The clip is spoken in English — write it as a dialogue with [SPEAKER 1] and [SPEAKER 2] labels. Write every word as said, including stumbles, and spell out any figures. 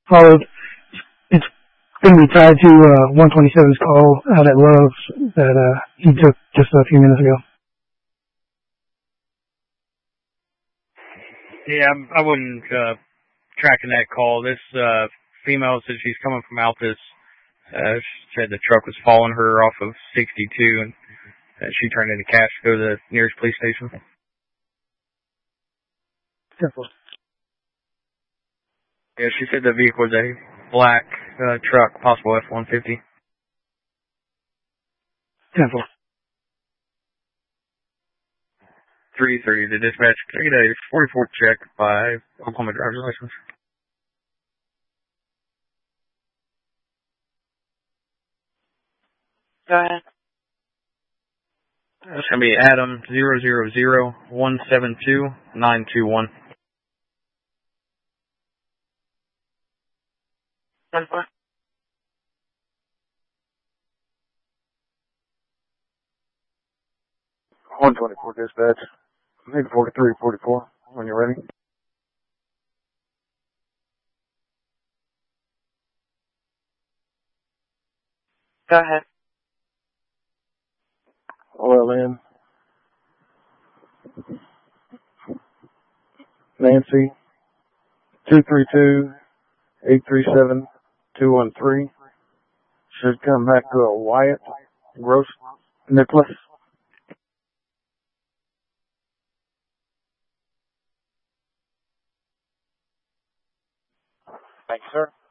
[SPEAKER 1] followed. It's going to be tied to uh, one twenty-seven's call out at Love's that uh, he took just a few minutes ago.
[SPEAKER 2] Yeah, I wasn't uh, tracking that call. This uh, female said she's coming from Altus. Uh, she said the truck was following her off of sixty-two, and uh, she turned into cash to go to the nearest police station.
[SPEAKER 1] Simple.
[SPEAKER 2] Yeah, she said the vehicle was a black uh, truck, possible F one fifty.
[SPEAKER 1] Simple.
[SPEAKER 2] three thirty, the dispatch. Can I get a forty-four check by Oklahoma driver's license?
[SPEAKER 3] Go ahead.
[SPEAKER 2] That's going to be Adam zero zero zero one seven two nine two one.
[SPEAKER 4] one twenty-four dispatch. Maybe forty-three, forty-four when you're ready.
[SPEAKER 3] Go ahead.
[SPEAKER 4] Oil in. Nancy. two three two, eight three seven, two one three. Should come back to a Wyatt Gross Nicholas. Thanks, sir.